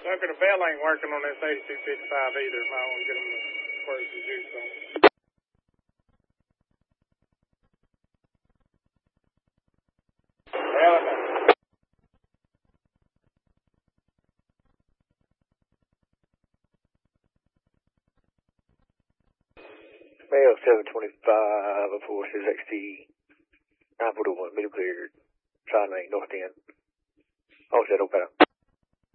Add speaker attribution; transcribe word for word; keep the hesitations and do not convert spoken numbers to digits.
Speaker 1: Sucker, the bell ain't working on this eighty-two fifty-five either. Might want to get them to squirt some juice on it.
Speaker 2: Mail seven twenty-five, four six X T, nine four one, middle cleared, sign lane, north end. All set, open up.